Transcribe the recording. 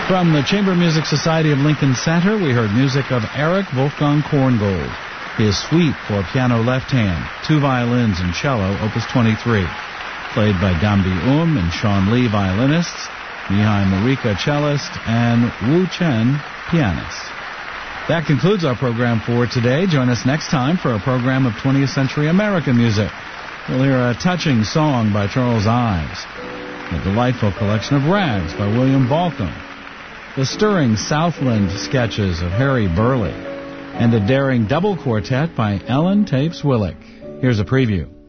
From the Chamber Music Society of Lincoln Center, we heard music of Eric Wolfgang Korngold, his Suite for piano left hand, 2 violins and cello, opus 23, played by Gambi and Sean Lee violinists, Mihai Marika cellist, and Wu Chen pianist. That concludes our program for today. Join us next time for a program of 20th Century American music. We'll hear a touching song by Charles Ives, a delightful collection of rags by William Balcom, the stirring Southland sketches of Harry Burleigh, and a daring double quartet by Ellen Tapes Willick. Here's a preview.